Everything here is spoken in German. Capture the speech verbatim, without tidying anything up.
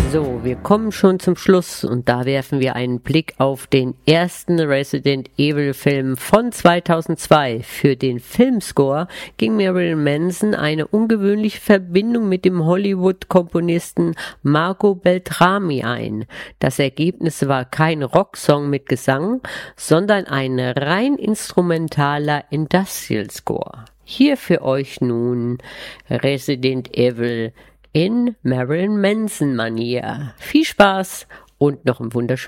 So, wir kommen schon zum Schluss und da werfen wir einen Blick auf den ersten Resident Evil Film von zweitausendzwei. Für den Filmscore ging Marilyn Manson eine ungewöhnliche Verbindung mit dem Hollywood-Komponisten Marco Beltrami ein. Das Ergebnis war kein Rocksong mit Gesang, sondern ein rein instrumentaler Industrial Score. Hier für euch nun Resident Evil in Marilyn Manson Manier. Viel Spaß und noch einen wunderschönen